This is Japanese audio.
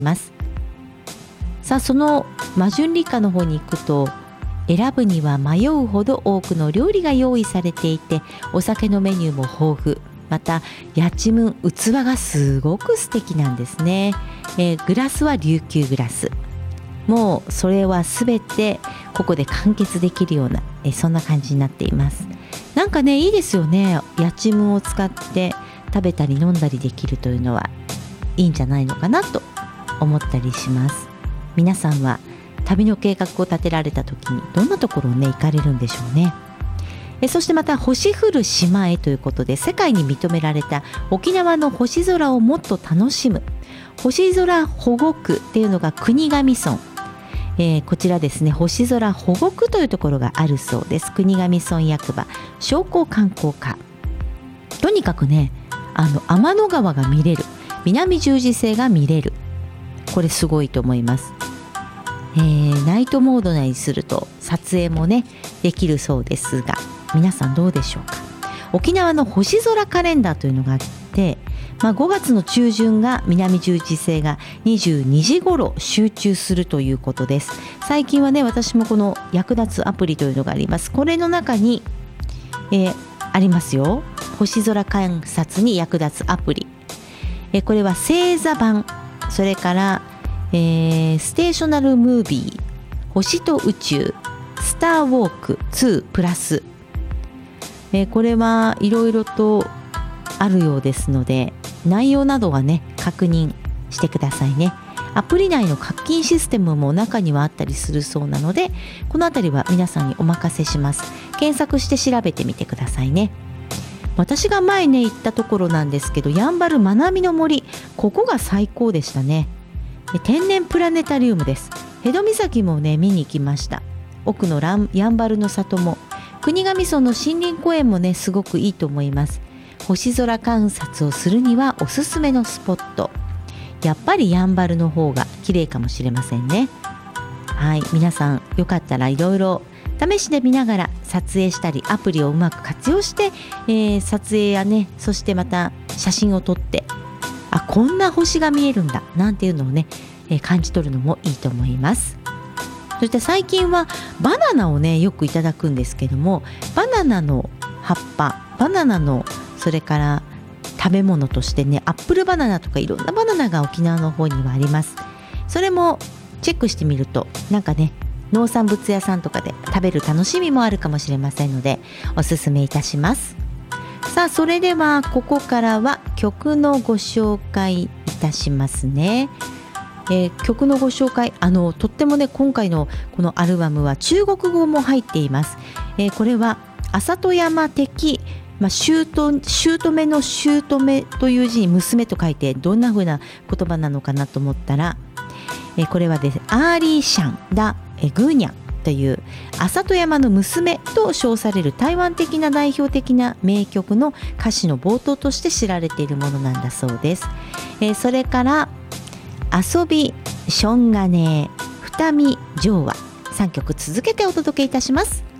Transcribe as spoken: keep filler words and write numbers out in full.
ます。さあそのマジュンリカの方に行くと、選ぶには迷うほど多くの料理が用意されていて、お酒のメニューも豊富、またやちむん器がすごく素敵なんですね。えー、グラスは琉球グラス、もうそれはすべてここで完結できるような、えー、そんな感じになっています。なんかねいいですよね。やちむんを使って食べたり飲んだりできるというのはいいんじゃないのかなと思ったりします。皆さんは旅の計画を立てられた時にどんなところをね行かれるんでしょうね。えそしてまた星降る島へということで、世界に認められた沖縄の星空をもっと楽しむ星空保護区っていうのが国頭村、えー、こちらですね、星空保護区というところがあるそうです。国頭村役場商工観光課、とにかくねあの天の川が見れる、南十字星が見れる、これすごいと思います。えー、ナイトモードにすると撮影もねできるそうですが、皆さんどうでしょうか。沖縄の星空カレンダーというのがあって、まあ、ごがつの中旬が南十字星がにじゅうにじ頃集中するということです。最近はね私もこの役立つアプリというのがあります。これの中に、えー、ありますよ、星空観察に役立つアプリ、えー、これは星座版、それからえー、ステーショナルムービー星と宇宙スターウォークツープラス、えー、これはいろいろとあるようですので、内容などはね確認してくださいね。アプリ内の課金システムも中にはあったりするそうなので、このあたりは皆さんにお任せします。検索して調べてみてくださいね。私が前ね行ったところなんですけど、やんばるまなみの森、ここが最高でしたね。天然プラネタリウムです。辺戸岬もね見に行きました。奥のランやんばるの里も国頭村の森林公園もねすごくいいと思います。星空観察をするにはおすすめのスポット、やっぱりやんばるの方が綺麗かもしれませんね。はい、皆さんよかったらいろいろ試してみながら撮影したり、アプリをうまく活用して、えー、撮影やね、そしてまた写真を撮って、あ、こんな星が見えるんだなんていうのをね、えー、感じ取るのもいいと思います。そして最近はバナナをねよくいただくんですけども、バナナの葉っぱ、バナナのそれから食べ物としてね、アップルバナナとかいろんなバナナが沖縄の方にはあります。それもチェックしてみると、なんかね農産物屋さんとかで食べる楽しみもあるかもしれませんので、おすすめいたします。さあそれではここからは曲のご紹介いたしますね。えー、曲のご紹介、あのとってもね今回のこのアルバムは中国語も入っています。えー、これは浅戸山的、まあ、姑姑の姑という字に娘と書いて、どんな風な言葉なのかなと思ったら、えー、これはですね、アーリーシャンダえグーニャンという浅戸山の娘と称される台湾的な代表的な名曲の歌詞の冒頭として知られているものなんだそうです。えー、それから遊びしょんがねえ二見情話、さんきょく続けてお届けいたします。